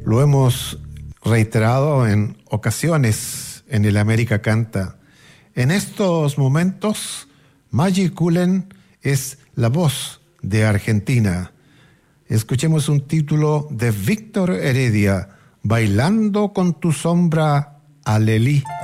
Lo hemos reiterado en ocasiones en el América Canta. En estos momentos, Maggie Cullen es la voz de Argentina. Escuchemos un título de Víctor Heredia, Bailando con tu sombra, Alelí.